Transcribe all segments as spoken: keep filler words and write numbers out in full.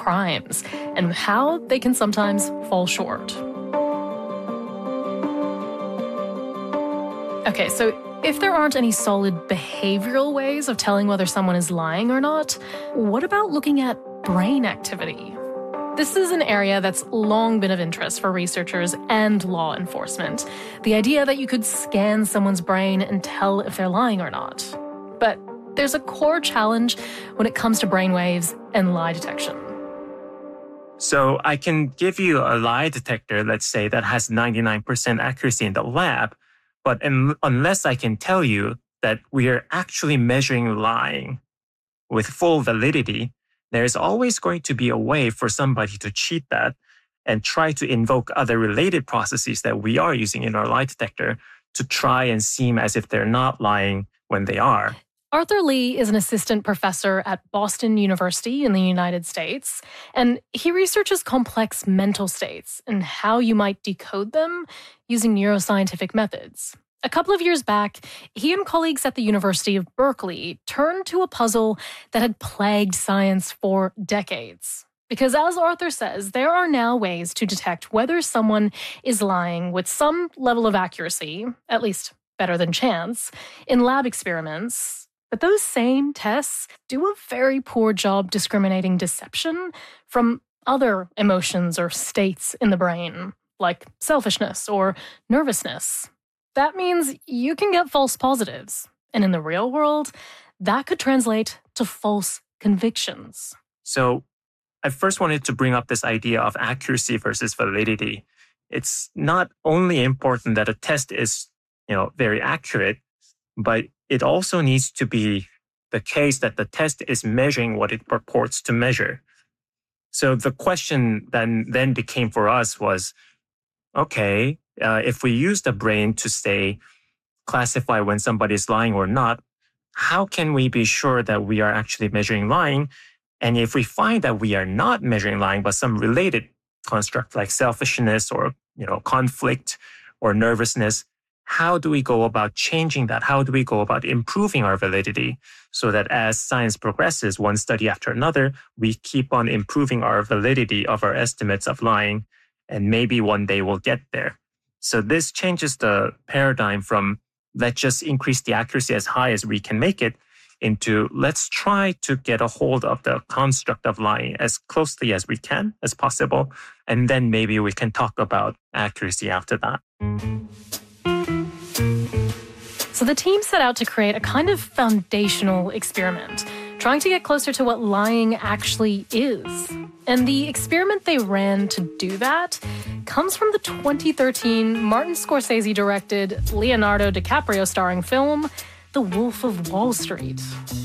crimes and how they can sometimes fall short. Okay, so if there aren't any solid behavioral ways of telling whether someone is lying or not, what about looking at brain activity? This is an area that's long been of interest for researchers and law enforcement. The idea that you could scan someone's brain and tell if they're lying or not. But there's a core challenge when it comes to brainwaves and lie detection. So I can give you a lie detector, let's say, that has ninety-nine percent accuracy in the lab, but in, unless I can tell you that we are actually measuring lying with full validity, there's always going to be a way for somebody to cheat that and try to invoke other related processes that we are using in our lie detector to try and seem as if they're not lying when they are. Arthur Lee is an assistant professor at Boston University in the United States, and he researches complex mental states and how you might decode them using neuroscientific methods. A couple of years back, he and colleagues at the University of Berkeley turned to a puzzle that had plagued science for decades. Because as Arthur says, there are now ways to detect whether someone is lying with some level of accuracy, at least better than chance, in lab experiments. But those same tests do a very poor job discriminating deception from other emotions or states in the brain, like selfishness or nervousness. That means you can get false positives. And in the real world, that could translate to false convictions. So I first wanted to bring up this idea of accuracy versus validity. It's not only important that a test is, you know, very accurate, but it also needs to be the case that the test is measuring what it purports to measure. So the question then, then became for us was, okay, uh, if we use the brain to say, classify when somebody is lying or not, how can we be sure that we are actually measuring lying? And if we find that we are not measuring lying, but some related construct like selfishness or, you know, conflict or nervousness, how do we go about changing that? How do we go about improving our validity so that as science progresses, one study after another, we keep on improving our validity of our estimates of lying, and maybe one day we'll get there. So this changes the paradigm from let's just increase the accuracy as high as we can make it into let's try to get a hold of the construct of lying as closely as we can, as possible, and then maybe we can talk about accuracy after that. So the team set out to create a kind of foundational experiment, trying to get closer to what lying actually is. And the experiment they ran to do that comes from the twenty thirteen Martin Scorsese-directed, Leonardo DiCaprio-starring film, The Wolf of Wall Street.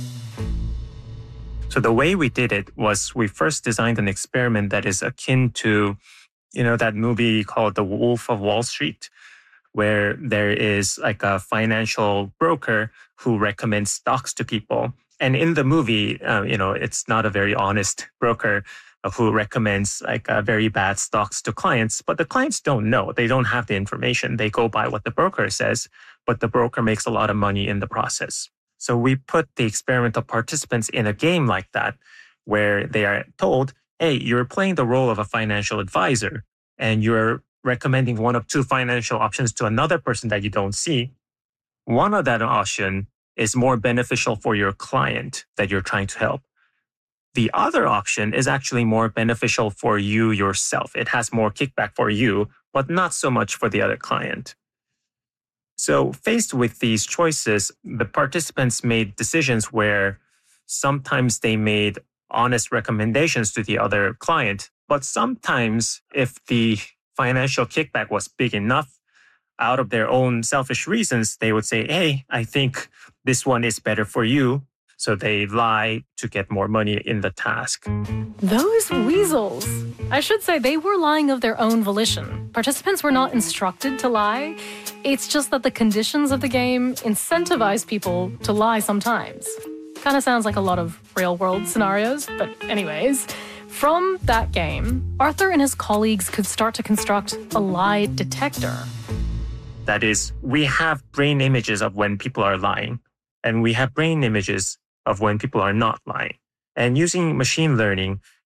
So the way we did it was we first designed an experiment that is akin to, you know, that movie called The Wolf of Wall Street, where there is like a financial broker who recommends stocks to people. And in the movie, uh, you know, it's not a very honest broker who recommends like uh, very bad stocks to clients, but the clients don't know. They don't have the information. They go by what the broker says, but the broker makes a lot of money in the process. So we put the experimental participants in a game like that, where they are told, hey, you're playing the role of a financial advisor and you're recommending one of two financial options to another person that you don't see. One of that option is more beneficial for your client that you're trying to help. The other option is actually more beneficial for you yourself. It has more kickback for you, but not so much for the other client. So faced with these choices, the participants made decisions where sometimes they made honest recommendations to the other client, but sometimes if the financial kickback was big enough, out of their own selfish reasons, they would say, hey, I think this one is better for you. So they lie to get more money in the task. Those weasels. I should say they were lying of their own volition. Participants were not instructed to lie. It's just that the conditions of the game incentivize people to lie sometimes. Kind of sounds like a lot of real-world scenarios, but anyways. From that game, Arthur and his colleagues could start to construct a lie detector. That is, we have brain images of when people are lying, and we have brain images of when people are not lying. And using machine learning,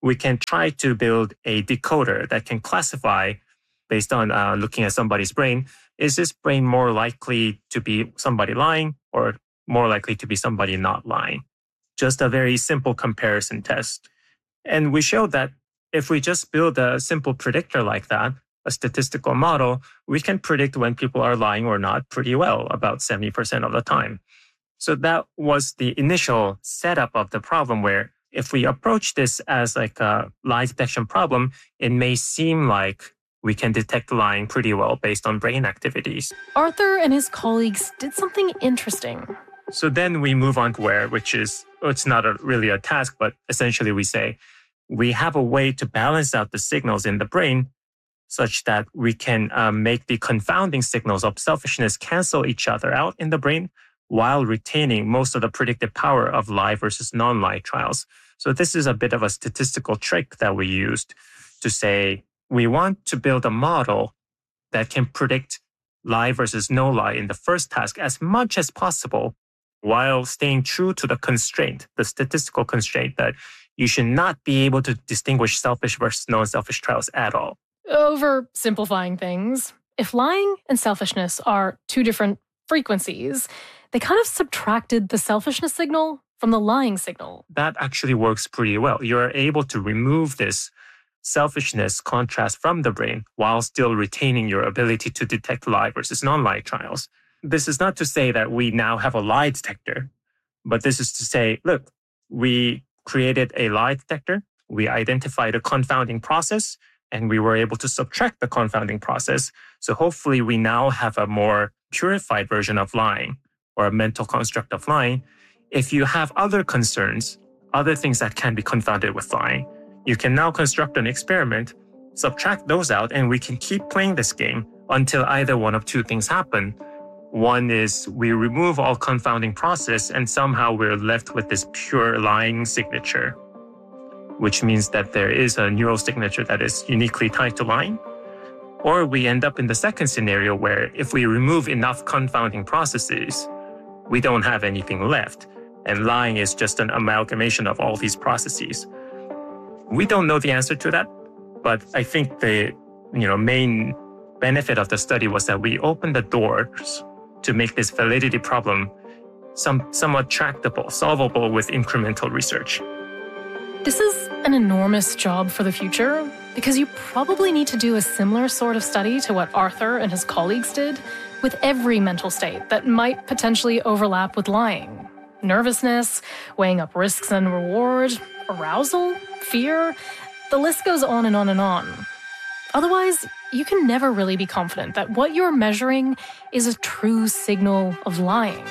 we can try to build a decoder that can classify based on uh, looking at somebody's brain. Is this brain more likely to be somebody lying or more likely to be somebody not lying? Just a very simple comparison test. And we showed that if we just build a simple predictor like that, a statistical model, we can predict when people are lying or not pretty well, about seventy percent of the time. So that was the initial setup of the problem, where if we approach this as like a lie detection problem, it may seem like we can detect lying pretty well based on brain activities. Arthur and his colleagues did something interesting. So then we move on to where, which is, it's not a, really a task, but essentially we say, we have a way to balance out the signals in the brain such that we can um, make the confounding signals of selfishness cancel each other out in the brain while retaining most of the predictive power of lie versus non-lie trials. So this is a bit of a statistical trick that we used to say, we want to build a model that can predict lie versus no lie in the first task as much as possible while staying true to the constraint, the statistical constraint that you should not be able to distinguish selfish versus non-selfish trials at all. Oversimplifying things, if lying and selfishness are two different frequencies, they kind of subtracted the selfishness signal from the lying signal. That actually works pretty well. You're able to remove this selfishness contrast from the brain while still retaining your ability to detect lie versus non-lie trials. This is not to say that we now have a lie detector, but this is to say, look, we created a lie detector, we identified a confounding process, and we were able to subtract the confounding process. So hopefully we now have a more purified version of lying or a mental construct of lying. If you have other concerns, other things that can be confounded with lying, you can now construct an experiment, subtract those out, and we can keep playing this game until either one of two things happen. One is we remove all confounding process and somehow we're left with this pure lying signature, which means that there is a neural signature that is uniquely tied to lying. Or we end up in the second scenario where if we remove enough confounding processes, we don't have anything left. And lying is just an amalgamation of all these processes. We don't know the answer to that, but I think the you know main benefit of the study was that we opened the doors to make this validity problem some, somewhat tractable, solvable with incremental research. This is an enormous job for the future because you probably need to do a similar sort of study to what Arthur and his colleagues did with every mental state that might potentially overlap with lying. Nervousness, weighing up risks and reward, arousal, fear, the list goes on and on and on. Otherwise, you can never really be confident that what you're measuring is a true signal of lying.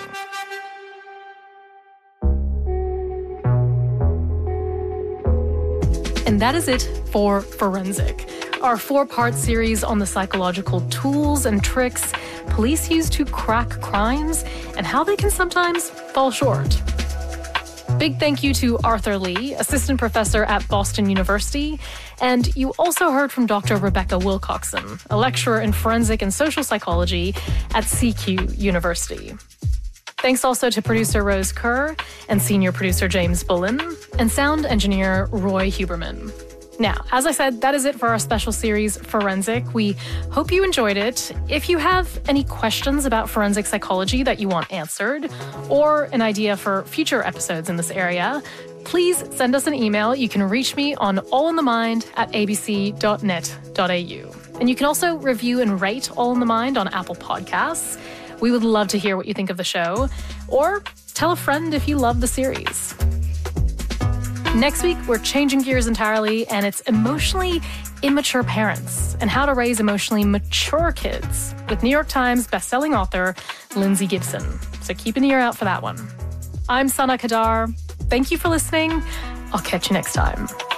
And that is it for Forensic, our four-part series on the psychological tools and tricks police use to crack crimes and how they can sometimes fall short. Big thank you to Arthur Lee, assistant professor at Boston University, and you also heard from Doctor Rebecca Wilcoxon, a lecturer in forensic and social psychology at C Q University. Thanks also to producer Rose Kerr and senior producer James Bullen and sound engineer Roy Huberman. Now, as I said, that is it for our special series, Forensic. We hope you enjoyed it. If you have any questions about forensic psychology that you want answered, or an idea for future episodes in this area, please send us an email. You can reach me on allinthemind at a b c dot net dot a u. And you can also review and rate All in the Mind on Apple Podcasts. We would love to hear what you think of the show, or tell a friend if you love the series. Next week, we're changing gears entirely, and it's emotionally immature parents and how to raise emotionally mature kids with New York Times bestselling author Lindsay Gibson. So keep an ear out for that one. I'm Sana Kadar. Thank you for listening. I'll catch you next time.